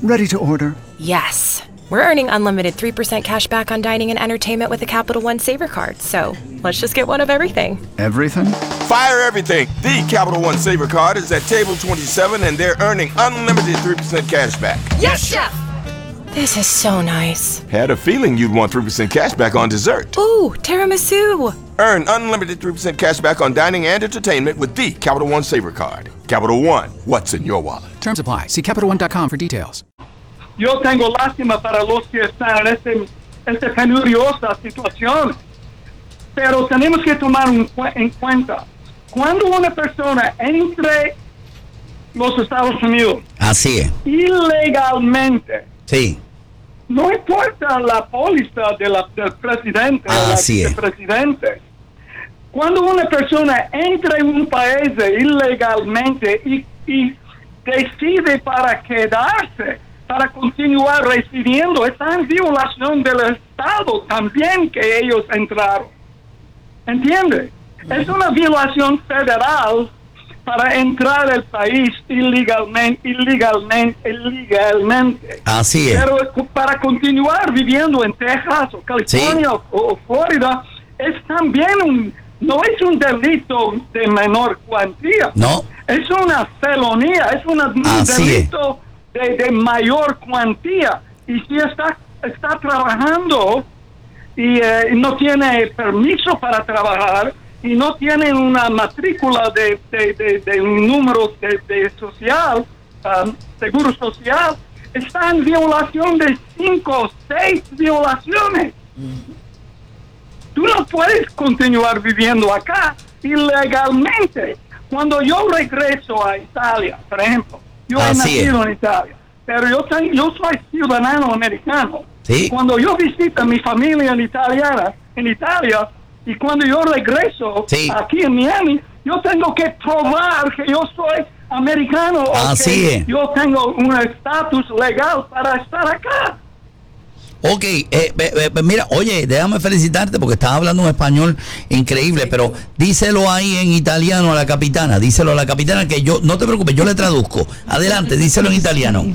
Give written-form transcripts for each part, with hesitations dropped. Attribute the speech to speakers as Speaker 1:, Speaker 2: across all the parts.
Speaker 1: Ready to order.
Speaker 2: Yes. We're earning unlimited 3% cash back on dining and entertainment with the Capital One Saver Card. So let's just get one of everything.
Speaker 1: Everything?
Speaker 3: Fire everything. The Capital One Saver Card is at table 27 and they're earning unlimited 3% cash back.
Speaker 2: Yes, Chef! This is so nice.
Speaker 3: Had a feeling you'd want 3% cash back on dessert.
Speaker 2: Ooh, tiramisu.
Speaker 3: Earn unlimited 3% cash back on dining and entertainment with the Capital One Saver Card. Capital One, what's in your wallet?
Speaker 4: Terms apply. See CapitalOne.com for details.
Speaker 5: Yo tengo lástima para los que están en esta penuriosa situación, pero tenemos que tomar en cuenta, cuando una persona entre los Estados Unidos,
Speaker 6: así es,
Speaker 5: ilegalmente,
Speaker 6: sí,
Speaker 5: no importa la póliza del presidente o del vicepresidente, cuando una persona entra en un país ilegalmente y decide para quedarse, para continuar residiendo, está en violación del Estado también que ellos entraron. ¿Entiende? Es una violación federal para entrar al país ilegalmente.
Speaker 6: Así es.
Speaker 5: Pero para continuar viviendo en Texas o California o Florida, es también no es un delito de menor cuantía.
Speaker 6: No.
Speaker 5: Es una felonía, es un delito de mayor cuantía. Y si está trabajando y no tiene permiso para trabajar y no tiene una matrícula de un número de social, seguro social, está en violación de 5 o 6 violaciones. Tú no puedes continuar viviendo acá ilegalmente. Cuando yo regreso a Italia, por ejemplo, yo he nacido en Italia, pero yo soy ciudadano americano.
Speaker 6: Sí.
Speaker 5: Cuando yo visito a mi familia en Italia, y cuando yo regreso aquí en Miami, yo tengo que probar que yo soy americano o que yo tengo un estatus legal para estar acá.
Speaker 6: Ok, mira, oye, déjame felicitarte porque estás hablando un español increíble, pero díselo ahí en italiano a la capitana, díselo a la capitana que yo, no te preocupes, yo le traduzco. Adelante, díselo en italiano.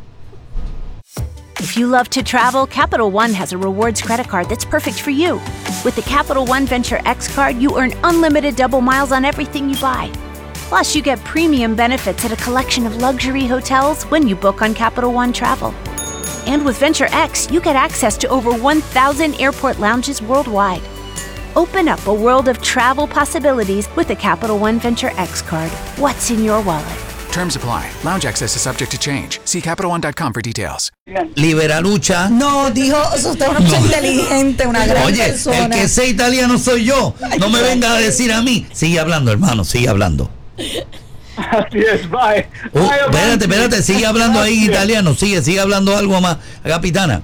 Speaker 7: If you love to travel, Capital One has a rewards credit card that's perfect for you. With the Capital One Venture X card, you earn unlimited double miles on everything you buy. Plus, you get premium benefits at a collection of luxury hotels when you book on Capital One Travel. And with Venture X, you get access to over 1,000 airport lounges worldwide. Open up a world of travel possibilities with the Capital One Venture X card. What's in your wallet?
Speaker 4: Terms apply. Lounge access is subject to change. See CapitalOne.com for details.
Speaker 6: Liberalucha.
Speaker 8: No, dijo, usted es una persona inteligente, una gran persona.
Speaker 6: Oye, el que sé italiano soy yo. No me vengas a decir a mí. Sigue hablando, hermano, sigue hablando.
Speaker 5: Así es, bye.
Speaker 6: Espérate, sigue hablando ahí en italiano. Sigue hablando algo más, capitana.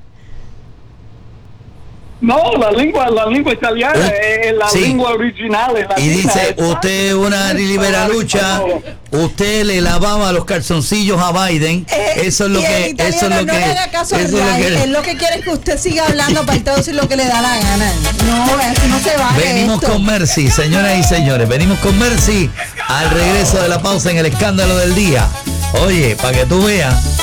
Speaker 5: No, la lengua italiana es la lengua original.
Speaker 6: Y dice, usted es una liberalucha, usted le lavaba los calzoncillos a Biden. Eso es lo que... Eso es lo
Speaker 8: no
Speaker 6: que...
Speaker 8: le haga caso
Speaker 6: eso
Speaker 8: a él lo que quiere es que usted siga hablando para todo decir lo que le da la gana. No, así no se va.
Speaker 6: Venimos con Mercy, señoras y señores. Venimos con Mercy al regreso de la pausa en el escándalo del día. Oye, para que tú veas...